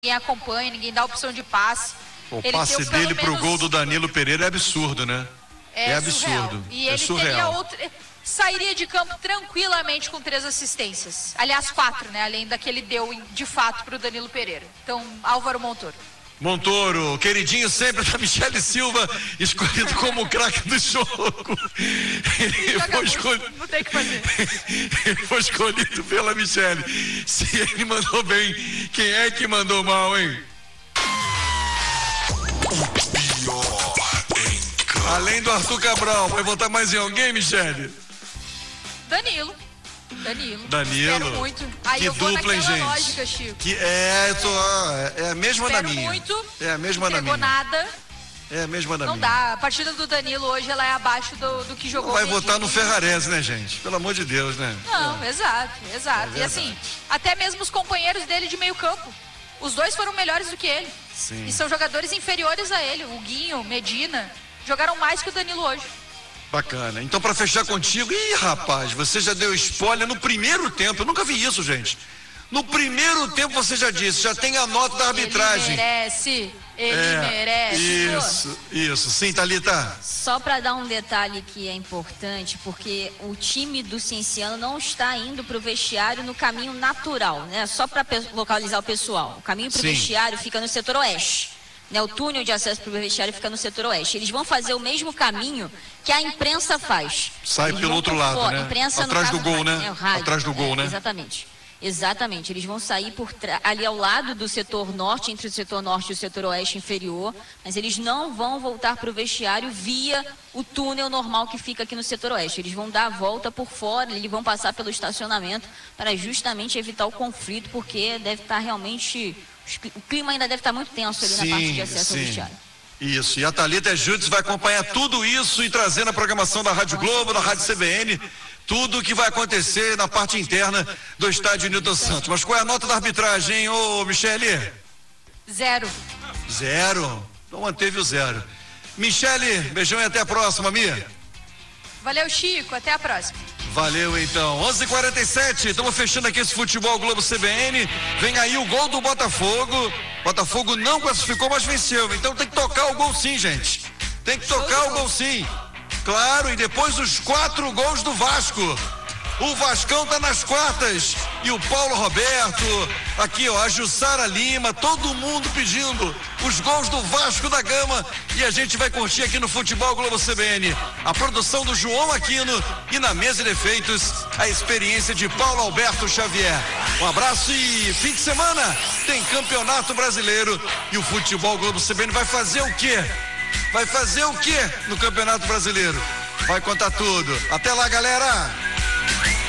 ninguém acompanha, ninguém dá opção de passe. O passe dele pro gol do Danilo Pereira é absurdo, né? É absurdo. Surreal. E ele teria sairia de campo tranquilamente com 3 assistências. Aliás, 4, né? Além da que ele deu de fato pro Danilo Pereira. Então, Álvaro Montoro. Montoro, queridinho sempre da Michele Silva, escolhido como craque do jogo. Ele foi escolhido. Não tem o que fazer. Ele foi escolhido pela Michele. Se ele mandou bem, quem é que mandou mal, hein? O pior em campo. Além do Arthur Cabral, vai votar mais em alguém, Michele? Danilo. Espero muito. Aí que eu vou dupla, hein, naquela gente? lógica, Chico. É a mesma da minha. Muito. É a mesma da minha. Não pegou nada. É a mesma da não minha. Não dá. A partida do Danilo hoje, ela é abaixo do que jogou. Vai votar no Ferrarese, né, gente? Pelo amor de Deus, né? Não, exato. E assim, até mesmo os companheiros dele de meio campo. Os dois foram melhores do que ele. Sim. E são jogadores inferiores a ele. O Guinho, Medina, jogaram mais que o Danilo hoje. Bacana. Então, para fechar contigo, rapaz, você já deu spoiler no primeiro tempo. Eu nunca vi isso, gente. No primeiro tempo você já disse, já tem a nota da arbitragem. Ele merece. Isso. Sim, Thalita. Só para dar um detalhe que é importante, porque o time do Cienciano não está indo para o vestiário no caminho natural, né? Só para localizar o pessoal. O caminho para o vestiário fica no setor oeste. Né, o túnel de acesso para o vestiário fica no setor oeste. Eles vão fazer o mesmo caminho que a imprensa faz. Sai pelo outro lado, né? Atrás do gol, né? Atrás do gol, né? Exatamente. Eles vão sair ali ao lado do setor norte, entre o setor norte e o setor oeste inferior, mas eles não vão voltar para o vestiário via o túnel normal que fica aqui no setor oeste. Eles vão dar a volta por fora, eles vão passar pelo estacionamento para justamente evitar o conflito, porque deve estar realmente... O clima ainda deve estar muito tenso ali na parte de acesso ao vestiário. Isso, e a Thalita Júdice vai acompanhar tudo isso e trazer na programação da Rádio Globo, da Rádio CBN, tudo o que vai acontecer na parte interna do estádio Newton Santos. Mas qual é a nota da arbitragem, ô Michele? 0. Então manteve o 0. Michele, beijão e até a próxima, Mia. Valeu, Chico, até a próxima. Valeu, então. 11h47, estamos fechando aqui esse Futebol Globo CBN. Vem aí o gol do Botafogo. Botafogo não classificou, mas venceu. Então tem que tocar o gol sim, gente. Tem que tocar o gol sim. Claro, e depois os 4 gols do Vasco. O Vascão tá nas quartas. E o Paulo Roberto, aqui ó, a Jussara Lima, todo mundo pedindo os gols do Vasco da Gama. E a gente vai curtir aqui no Futebol Globo CBN. A produção do João Aquino e na mesa de efeitos, a experiência de Paulo Alberto Xavier. Um abraço e fim de semana tem Campeonato Brasileiro. E o Futebol Globo CBN vai fazer o quê? Vai fazer o quê no Campeonato Brasileiro? Vai contar tudo. Até lá, galera!